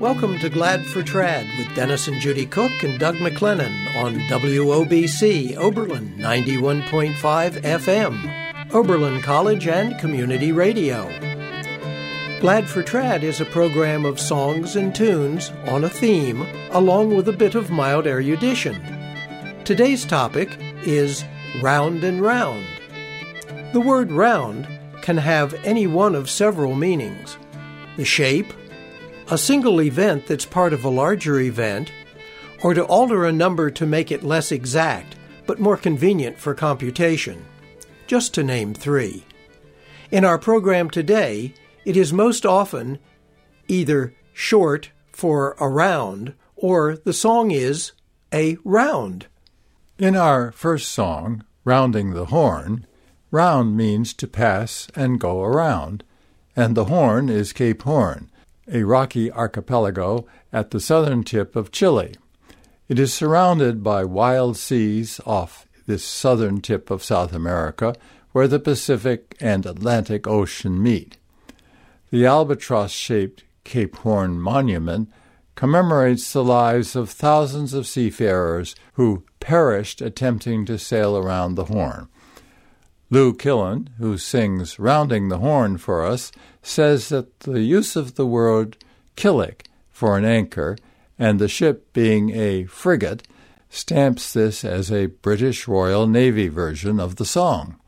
Welcome to Glad for Trad with Dennis and Judy Cook and Doug McLennan on WOBC Oberlin 91.5 FM, Oberlin College and Community Radio. Glad for Trad is a program of songs and tunes on a theme, along with a bit of mild erudition. Today's topic is Round and Round. The word round can have any one of several meanings. The shape, a single event that's part of a larger event, or to alter a number to make it less exact, but more convenient for computation, just to name three. In our program today, it is most often either short for around, or the song is a round. In our first song, Rounding the Horn, round means to pass and go around, and the horn is Cape Horn, a rocky archipelago at the southern tip of Chile. It is surrounded by wild seas off this southern tip of South America, where the Pacific and Atlantic Ocean meet. The albatross-shaped Cape Horn Monument commemorates the lives of thousands of seafarers who perished attempting to sail around the Horn. Lou Killen, who sings Rounding the Horn for us, says that the use of the word killick for an anchor and the ship being a frigate stamps this as a British Royal Navy version of the song.